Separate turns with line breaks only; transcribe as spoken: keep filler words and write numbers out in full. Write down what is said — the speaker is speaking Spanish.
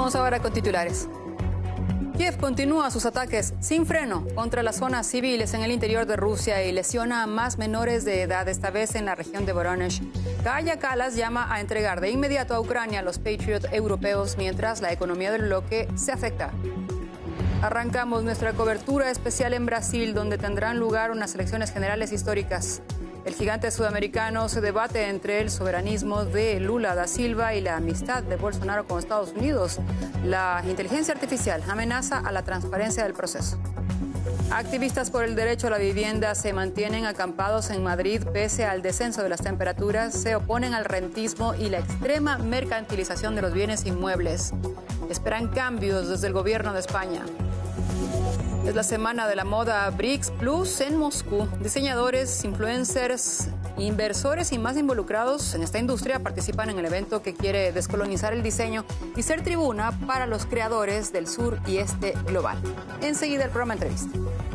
Vamos ahora con titulares. Kiev continúa sus ataques sin freno contra las zonas civiles en el interior de Rusia y lesiona a más menores de edad, esta vez en la región de Voronezh. Kaja Kallas llama a entregar de inmediato a Ucrania los Patriot europeos mientras la economía del bloque se afecta. Arrancamos nuestra cobertura especial en Brasil, donde tendrán lugar unas elecciones generales históricas. El gigante sudamericano se debate entre el soberanismo de Lula da Silva y la amistad de Bolsonaro con Estados Unidos. La inteligencia artificial amenaza a la transparencia del proceso. Activistas por el derecho a la vivienda se mantienen acampados en Madrid pese al descenso de las temperaturas, se oponen al rentismo y la extrema mercantilización de los bienes inmuebles. Esperan cambios desde el gobierno de España. Es la semana de la moda BRICS Plus en Moscú. Diseñadores, influencers, inversores y más involucrados en esta industria participan en el evento que quiere descolonizar el diseño y ser tribuna para los creadores del sur y este global. Enseguida el programa Entrevista.